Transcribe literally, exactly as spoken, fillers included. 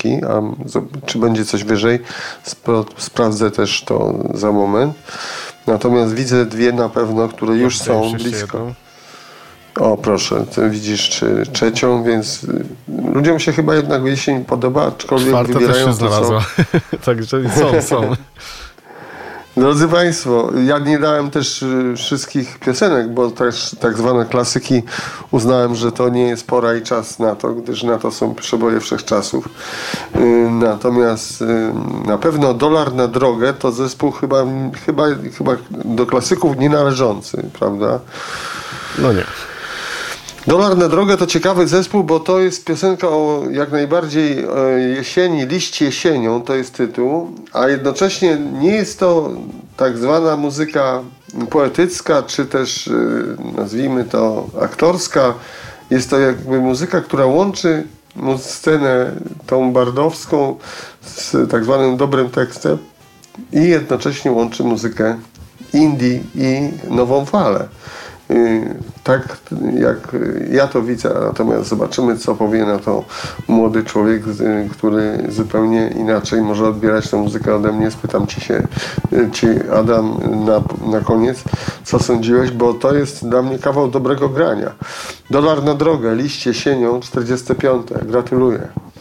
dziesiątki, a czy będzie coś wyżej, sprawdzę też to za moment. Natomiast widzę dwie na pewno, które już ja są blisko. Jedną. O, proszę, ty widzisz czy, trzecią, więc ludziom się chyba jednak jesień podoba, aczkolwiek czwarta wybierają też się znalazła. Także są, są. Drodzy Państwo, ja nie dałem też wszystkich piosenek, bo też tak zwane klasyki uznałem, że to nie jest pora i czas na to, gdyż na to są przeboje wszechczasów. Natomiast na pewno Dolar na drogę to zespół chyba, chyba, chyba do klasyków nie należący, prawda? No nie. Dolar na drogę to ciekawy zespół, bo to jest piosenka o jak najbardziej jesieni, liść jesienią, to jest tytuł, a jednocześnie nie jest to tak zwana muzyka poetycka, czy też nazwijmy to aktorska. Jest to jakby muzyka, która łączy scenę tą bardowską z tak zwanym dobrym tekstem i jednocześnie łączy muzykę indie i nową falę. Tak jak ja to widzę, natomiast zobaczymy, co powie na to młody człowiek, który zupełnie inaczej może odbierać tę muzykę ode mnie. Spytam ci się, ci Adam, na, na koniec, co sądziłeś, bo to jest dla mnie kawał dobrego grania. Dolar na drogę, liść jesienią, czterdzieste piąte. Gratuluję.